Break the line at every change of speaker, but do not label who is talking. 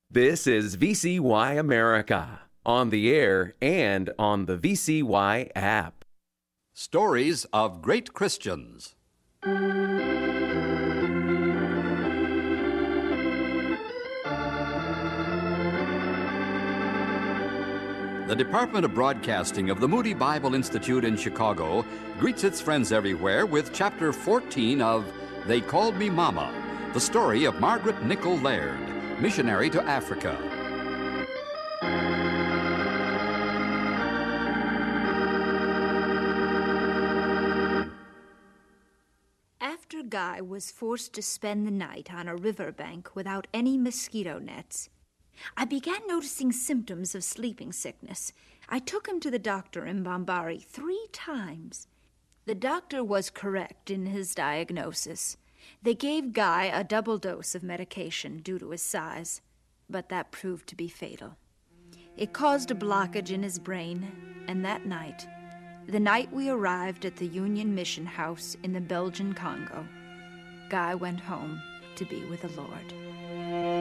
This is VCY America, on the air and on the VCY app.
Stories of Great Christians. The Department of Broadcasting of the Moody Bible Institute in Chicago greets its friends everywhere with Chapter 14 of They Called Me Mama, the story of Margaret Nichol Laird, missionary to Africa.
After Guy was forced to spend the night on a riverbank without any mosquito nets, I began noticing symptoms of sleeping sickness. I took him to the doctor in Bombari 3 times. The doctor was correct in his diagnosis. They gave Guy a double dose of medication due to his size, but that proved to be fatal. It caused a blockage in his brain, and that night, the night we arrived at the Union Mission House in the Belgian Congo, Guy went home to be with the Lord.